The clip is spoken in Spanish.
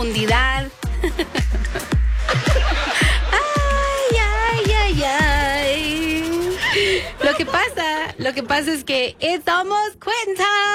profundidad. Ay. Lo que pasa es que estamos cuenta.